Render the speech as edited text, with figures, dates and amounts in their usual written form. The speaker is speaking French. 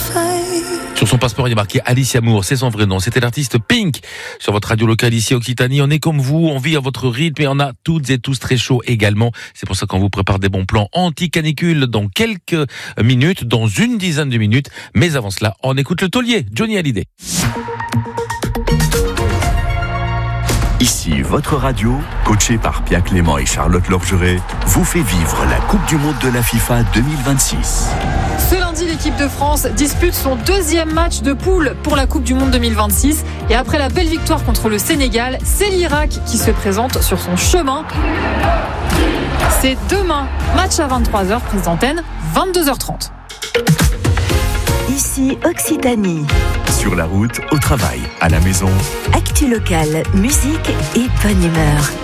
Sur son passeport, il y a marqué Alicia Moore, c'est son vrai nom. C'était l'artiste Pink sur votre radio locale ici Occitanie. On est comme vous, on vit à votre rythme et on a toutes et tous très chaud également. C'est pour ça qu'on vous prépare des bons plans anti-canicule dans quelques minutes, dans une dizaine de minutes. Mais avant cela, on écoute le taulier, Johnny Hallyday. Ici, votre radio, coachée par Pia Clément et Charlotte Lorgeret, vous fait vivre la Coupe du Monde de la FIFA 2026. Ce lundi, l'équipe de France dispute son deuxième match de poule pour la Coupe du Monde 2026. Et après la belle victoire contre le Sénégal, c'est l'Irak qui se présente sur son chemin. C'est demain, match à 23h, prise d'antenne, 22h30. Ici Occitanie. Sur la route, au travail, à la maison. Actu locale, musique et bonne humeur.